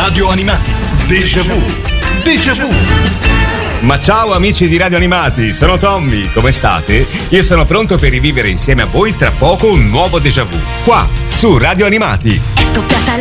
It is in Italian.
Radio Animati. Déjà vu. Déjà vu. Ma ciao amici di Radio Animati, sono Tommy, come state? Io sono pronto per rivivere insieme a voi tra poco un nuovo déjà vu, qua, su Radio Animati. È scoppiata